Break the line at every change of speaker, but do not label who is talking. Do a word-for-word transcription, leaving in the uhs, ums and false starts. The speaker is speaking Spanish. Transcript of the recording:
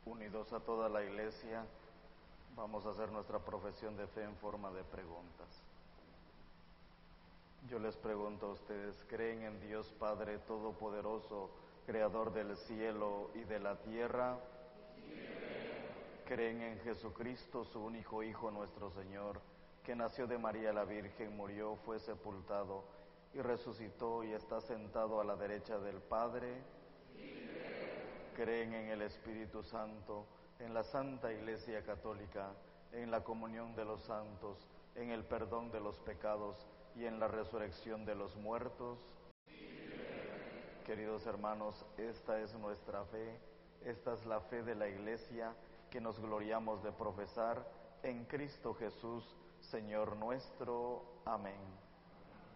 Unidos a toda la Iglesia, vamos a hacer nuestra profesión de fe en forma de preguntas. Yo les pregunto a ustedes, ¿creen en Dios Padre Todopoderoso, Creador del cielo y de la tierra? ¿Creen en Jesucristo, su único Hijo, nuestro Señor, que nació de María la Virgen, murió, fue sepultado y resucitó y está sentado a la derecha del Padre? ¿Creen en el Espíritu Santo, en la Santa Iglesia Católica, en la comunión de los santos, en el perdón de los pecados y en la resurrección de los muertos? Queridos hermanos, esta es nuestra fe, esta es la fe de la Iglesia que nos gloriamos de profesar en Cristo Jesús, Señor nuestro. Amén.